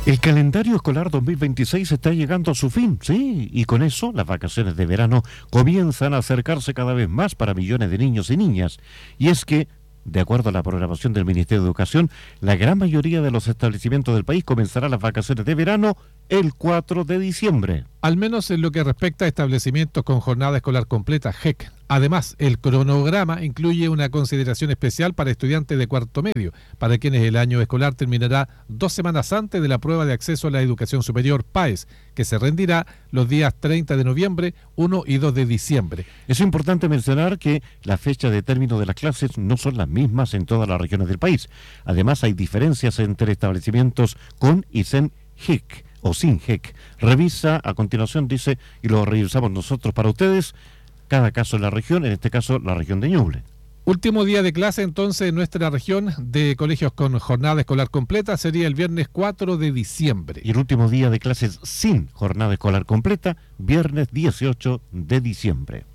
El calendario escolar 2026 está llegando a su fin, sí, y con eso las vacaciones de verano comienzan a acercarse cada vez más para millones de niños y niñas. Y es que, de acuerdo a la programación del Ministerio de Educación, la gran mayoría de los establecimientos del país comenzará las vacaciones de verano el 4 de diciembre. Al menos en lo que respecta a establecimientos con jornada escolar completa, JEC. Además, el cronograma incluye una consideración especial para estudiantes de cuarto medio, para quienes el año escolar terminará 2 semanas antes de la prueba de acceso a la educación superior PAES, que se rendirá los días 30 de noviembre, 1 y 2 de diciembre. Es importante mencionar que las fechas de término de las clases no son las mismas en todas las regiones del país. Además, hay diferencias entre establecimientos con y sin JEC o sin JEC. Revisa a continuación, dice, y lo revisamos nosotros para ustedes, cada caso en la región, en este caso la región de Ñuble. Último día de clase entonces en nuestra región de colegios con jornada escolar completa sería el viernes 4 de diciembre. Y el último día de clases sin jornada escolar completa, viernes 18 de diciembre.